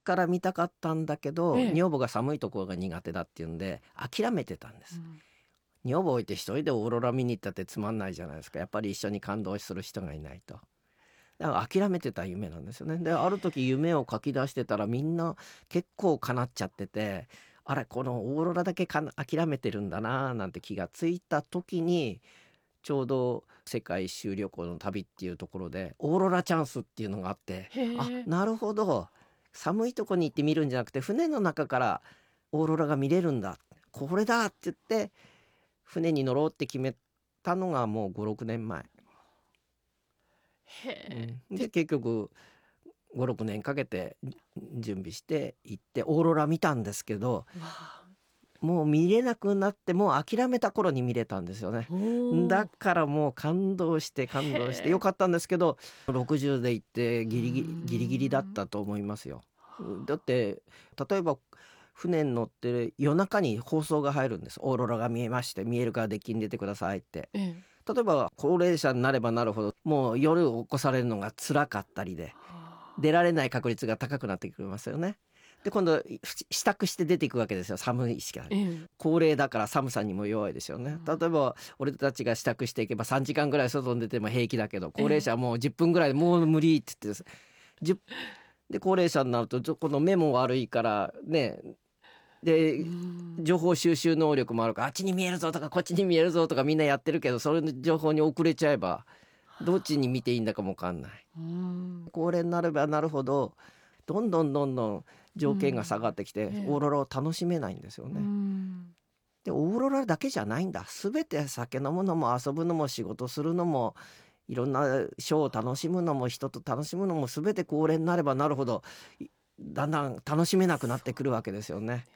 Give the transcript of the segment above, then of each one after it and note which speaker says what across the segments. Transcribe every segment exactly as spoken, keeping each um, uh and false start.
Speaker 1: から見たかったんだけど、
Speaker 2: ええ
Speaker 1: 女房が寒いところが苦手だっていうんで諦めてたんです、
Speaker 2: うん
Speaker 1: 女房置いて一人でオーロラ見に行ったってつまんないじゃないですか。やっぱり一緒に感動する人がいないと。だから諦めてた夢なんですよね。である時夢を書き出してたらみんな結構叶っちゃってて、あれこのオーロラだけかな諦めてるんだななんて気がついた時に、ちょうど世界一周旅行の旅っていうところでオーロラチャンスっていうのがあって、
Speaker 2: へえ
Speaker 1: あ、なるほど、寒いとこに行って見るんじゃなくて船の中からオーロラが見れるんだ、これだって言って船に乗ろうって決めたのがもうごろくねんまえ、
Speaker 2: へえ、
Speaker 1: うん、で結局ごろくねんかけて準備して行ってオーロラ見たんですけど、
Speaker 2: わあ
Speaker 1: もう見れなくなってもう諦めた頃に見れたんですよね。
Speaker 2: おー
Speaker 1: だからもう感動して感動して
Speaker 2: へえ
Speaker 1: よかったんですけど、ろくじゅうで行ってギリギリ
Speaker 2: うん
Speaker 1: ギリギリだったと思いますよ。だって例えば船に乗って夜中に放送が入るんです。オーロラが見えまして、見えるからデッキに出てくださいって。
Speaker 2: ええ
Speaker 1: 例えば高齢者になればなるほどもう夜起こされるのが辛かったりで
Speaker 2: はあ
Speaker 1: 出られない確率が高くなってくれますよね。で今度支度して出ていくわけですよ。寒いしか
Speaker 2: ええ
Speaker 1: 高齢だから寒さにも弱いですよね。
Speaker 2: うん
Speaker 1: 例えば俺たちが支度していけばさんじかんぐらい外に出ても平気だけど、高齢者はもうじゅっぷんぐらいでもう無理って言ってじゅうで高齢者になるとちょこの目も悪いからね、で
Speaker 2: うん
Speaker 1: 情報収集能力もあるからあっちに見えるぞとかこっちに見えるぞとかみんなやってるけど、それの情報に遅れちゃえばどっちに見ていいんだかも分かんない。
Speaker 2: うん
Speaker 1: 高齢になればなるほどどんどんどんどん条件が下がってきて、
Speaker 2: うんええ
Speaker 1: オーロラを楽しめないんですよ
Speaker 2: う
Speaker 1: ね。
Speaker 2: ん
Speaker 1: でオーロラだけじゃないんだ。全て酒飲むのも遊ぶのも仕事するのもいろんなショーを楽しむのも人と楽しむのも全て高齢になればなるほどいだんだん楽しめなくなってくるわけですよね。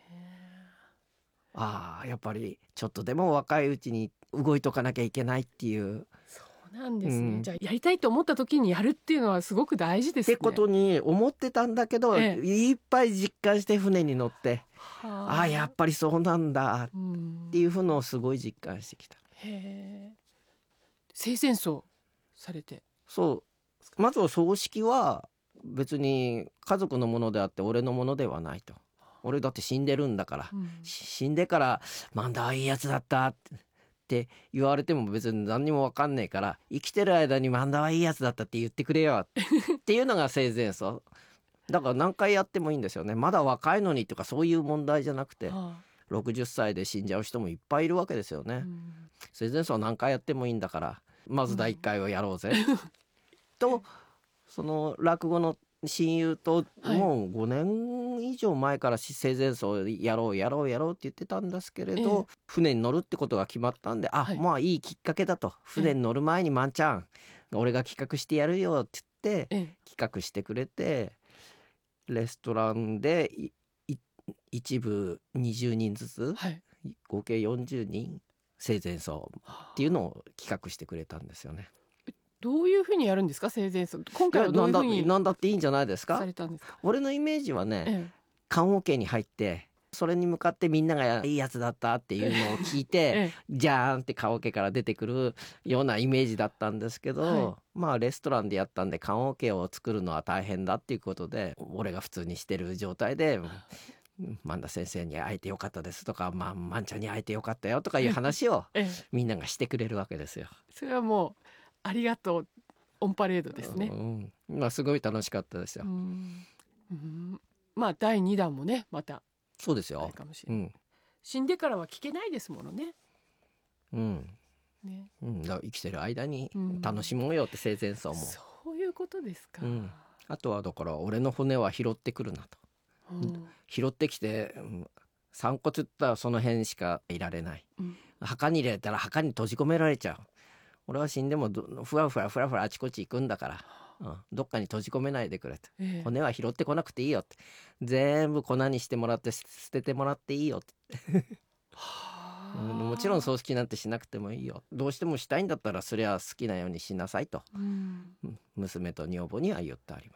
Speaker 1: ああやっぱりちょっとでも若いうちに動いとかなきゃいけないっていう、
Speaker 2: そうなんですね、
Speaker 1: うん
Speaker 2: じゃあやりたいと思った時にやるっていうのはすごく大事ですね。
Speaker 1: ってことに思ってたんだけど、
Speaker 2: ええ
Speaker 1: いっぱい実感して船に乗って
Speaker 2: は
Speaker 1: ああやっぱりそうなんだ
Speaker 2: うん
Speaker 1: っていうのをすごい実感してきた。
Speaker 2: へえ生前葬されて
Speaker 1: そうまずは葬式は別に家族のものであって俺のものではないと。俺だって死んでるんだから、
Speaker 2: うん
Speaker 1: し死んでからマンダはいいやつだったって言われても別に何にも分かんねえから、生きてる間にマンダはいいやつだったって言ってくれよっていうのが生前葬だから何回やってもいいんですよね。まだ若いのにとかそういう問題じゃなくて、
Speaker 2: はあ
Speaker 1: ろくじゅっさいで死んじゃう人もいっぱいいるわけですよね。
Speaker 2: うん
Speaker 1: 生前葬何回やってもいいんだからまずだいいっかいをやろうぜ、とその落語の親友と
Speaker 2: はい
Speaker 1: もうごねん以上前から生前葬やろうやろうやろうって言ってたんですけれど、
Speaker 2: え
Speaker 1: 船に乗るってことが決まったんで、あ、
Speaker 2: はい
Speaker 1: まあいいきっかけだと。船に乗る前に万ちゃん俺が企画してやるよって言って
Speaker 2: ええ
Speaker 1: 企画してくれて、レストランでいい一部にじゅうにんずつ
Speaker 2: はい
Speaker 1: 合計よんじゅうにん生前葬っていうのを企画してくれたんですよね。
Speaker 2: どういうふうにやるんですか生前葬今
Speaker 1: いや
Speaker 2: 回はどう
Speaker 1: ないだ
Speaker 2: うんふうに
Speaker 1: なんだっていいんじゃないですか。
Speaker 2: されたんですか。
Speaker 1: 俺のイメージはね、
Speaker 2: ええ
Speaker 1: 棺桶に入ってそれに向かってみんながいいやつだったっていうのを聞いて
Speaker 2: ええ
Speaker 1: じゃーんって棺桶から出てくるようなイメージだったんですけど、
Speaker 2: は
Speaker 1: まあレストランでやったんで棺桶を作るのは大変だっていうことで俺が普通にしてる状態で万田先生に会えてよかったですとか、まあ、万ちゃんに会えてよかったよとかいう話を
Speaker 2: ええ
Speaker 1: みんながしてくれるわけですよ。
Speaker 2: それはもうありがとうオンパレードですね。
Speaker 1: うんまあ、すごい楽しかったですよ。
Speaker 2: うんうんまあだいにだんもねまた
Speaker 1: そうですよ
Speaker 2: あれ。かもしれない、
Speaker 1: うん
Speaker 2: 死んでからは聞けないですものね。
Speaker 1: うん
Speaker 2: ね
Speaker 1: うん、だから生きてる間に
Speaker 2: うん
Speaker 1: 楽しもうよって生前葬も、
Speaker 2: そういうことですか。
Speaker 1: うんあとはだから俺の骨は拾ってくるなと。
Speaker 2: うん
Speaker 1: 拾ってきて、うん散骨って言ったらその辺しかいられない。
Speaker 2: うん
Speaker 1: 墓に入れたら墓に閉じ込められちゃう。俺は死んでもどふわふわふらふらあちこち行くんだから、うん、どっかに閉じ込めないでくれと。
Speaker 2: ええ
Speaker 1: 骨は拾ってこなくていいよって、全部粉にしてもらって捨ててもらっていいよって
Speaker 2: はあ
Speaker 1: うんもちろん葬式なんてしなくてもいいよ。どうしてもしたいんだったらそれは好きなようにしなさいと、
Speaker 2: うん
Speaker 1: うん娘と女房には言ってあります。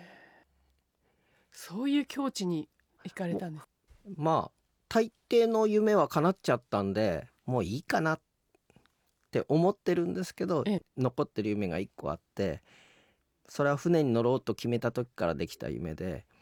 Speaker 2: そういう境地に行かれたんです。
Speaker 1: まあ大抵の夢は叶っちゃったんでもういいかなって思ってるんですけど、
Speaker 2: ええ
Speaker 1: 残ってる夢がいっこあって、それは船に乗ろうと決めた時からできた夢で、